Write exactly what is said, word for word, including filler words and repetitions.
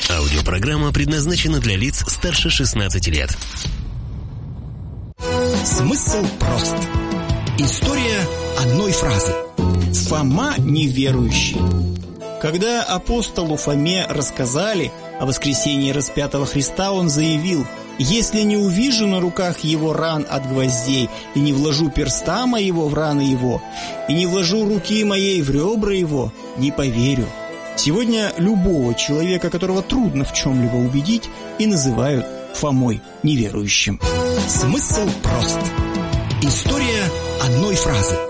Аудиопрограмма предназначена для лиц старше шестнадцати лет. Смысл прост. История одной фразы. Фома неверующий. Когда апостолу Фоме рассказали о воскресении распятого Христа, он заявил: «Если не увижу на руках его ран от гвоздей, и не вложу перста моего в раны его, и не вложу руки моей в ребра его, не поверю». Сегодня любого человека, которого трудно в чем-либо убедить, и называют Фомой неверующим. Смысл прост. История одной фразы.